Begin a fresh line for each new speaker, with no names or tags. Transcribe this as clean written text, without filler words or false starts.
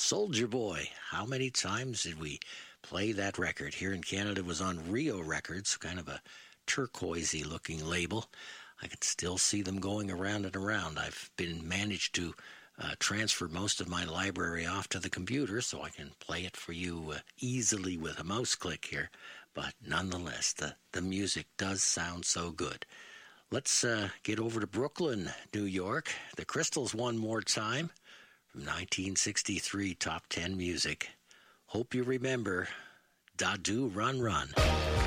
Soldier Boy. How many times did we play that record? Here in Canada, it was on Rio Records, kind of a turquoisey looking label. I can still see them going around and around. I've been managed to transfer most of my library off to the computer so I can play it for you easily with a mouse click here. But nonetheless, the music does sound so good. Let's get over to Brooklyn, New York. The Crystals one more time from 1963 Top 10 Music. Hope you remember Da Do Run Run.